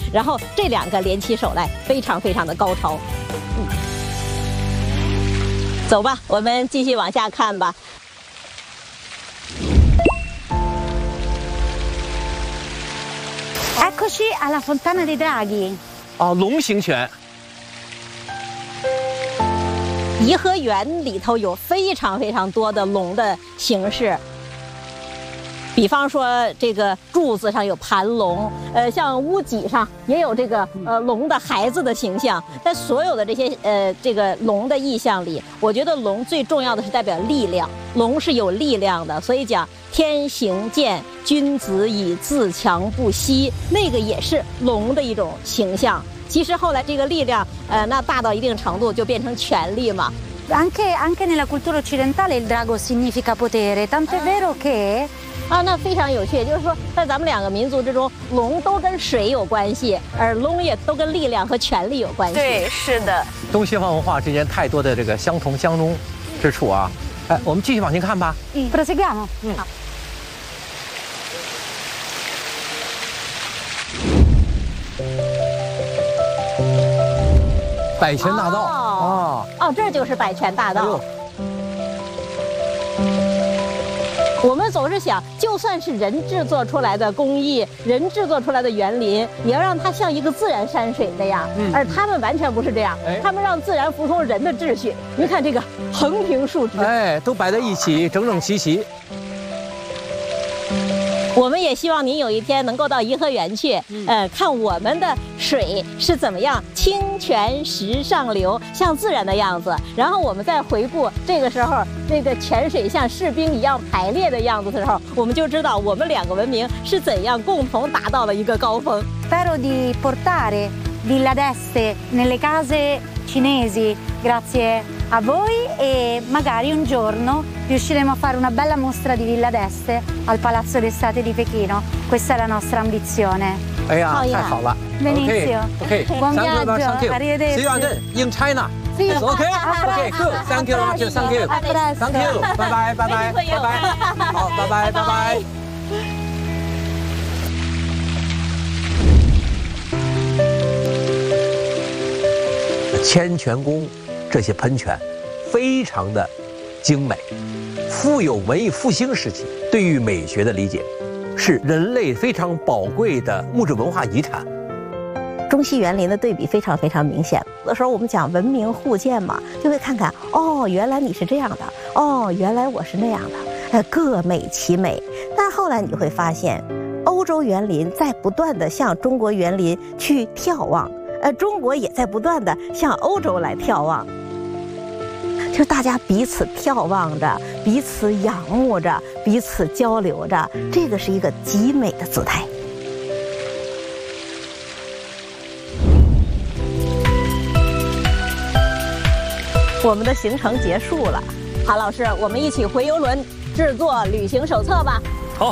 然后这两个连起手来，非常非常的高潮。走吧，我们继续往下看吧。 Eccoci alla Fontana dei Draghi。 哦，龙形泉。 颐和园里头有非常非常多的龙的形式，比方说这个柱子上有盘龙，像屋脊上也有这个龙的孩子的形象。在所有的这些这个龙的意象里，我觉得龙最重要的是代表力量，龙是有力量的，所以讲天行健，君子以自强不息，那个也是龙的一种形象。其实后来这个力量，那大到一定程度就变成权力嘛。 Anche nella cultura occidentale il drago significa potere, tant'è vero che 那非常有趣，就是说在咱们两个民族之中，龙都跟水有关系，而龙也都跟力量和权力有关系。 对，是的。 东西方文化之间太多的这个相同相融之处啊！哎，我们继续往前看吧。 proseguiamo。 好。 百泉大道啊！ 哦，这就是百泉大道。我们总是想，就算是人制作出来的工艺，人制作出来的园林，也要让它像一个自然山水那样。而他们完全不是这样，他们让自然服从人的秩序。你看这个横平竖直， 哎，都摆在一起，整整齐齐。 我们也希望您有一天能够到颐和园去，看我们的水是怎么样清泉石上流，像自然的样子。然后我们再回顾这个时候，那个泉水像士兵一样排列的样子的时候，我们就知道我们两个文明是怎样共同达到了一个高峰。 Spero di portare Villa d'Este nelle case cinesi, grazie a voi, e magari un giorno riusciremo a fare una bella mostra di Villa d'Este al Palazzo d'Estate di Pechino. Questa è la nostra ambizione. 哎呀，太好了 Benissimo. OK， Buon viaggio. Thank you. Arrivederci. See you again in China. OK，good. Thank you, thank you. A presto. Thank you. 拜拜，拜拜，拜拜。好，拜拜，拜拜。千泉宫这些喷泉非常的精美，富有文艺复兴时期对于美学的理解，是人类非常宝贵的物质文化遗产。 中西园林的对比非常非常明显。有的时候我们讲文明互鉴嘛，就会看看哦，原来你是这样的，哦，原来我是那样的，各美其美。但后来你会发现，欧洲园林在不断的向中国园林去眺望。中国也在不断的向欧洲来眺望，就大家彼此眺望着，彼此仰慕着，彼此交流着，这个是一个极美的姿态。我们的行程结束了，韩老师，我们一起回游轮制作旅行手册吧。 好。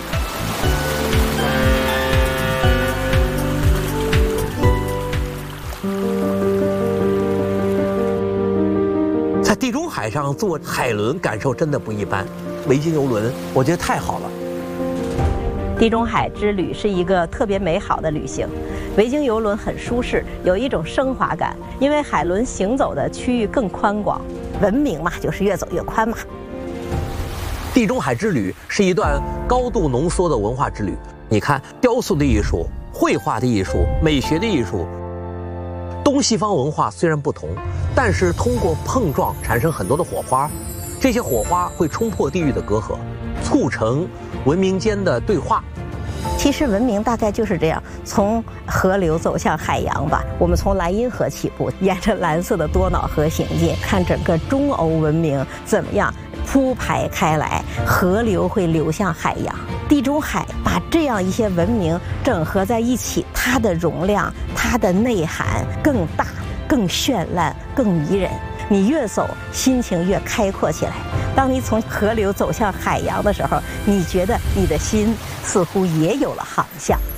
在地中海上坐海轮感受真的不一般，维京游轮我觉得太好了。 地中海之旅是一个特别美好的旅行，维京游轮很舒适，有一种升华感，因为海轮行走的区域更宽广，文明嘛就是越走越宽嘛。 地中海之旅是一段高度浓缩的文化之旅，你看雕塑的艺术、绘画的艺术、美学的艺术。东西方文化虽然不同，但是通过碰撞产生很多的火花，这些火花会冲破地域的隔阂，促成文明间的对话。 其实文明大概就是这样，从河流走向海洋吧。我们从莱茵河起步，沿着蓝色的多瑙河行进，看整个中欧文明怎么样铺排开来，河流会流向海洋。地中海把这样一些文明整合在一起，它的容量、它的内涵更大、更绚烂、更迷人。你越走，心情越开阔起来。当你从河流走向海洋的时候，你觉得你的心似乎也有了航向。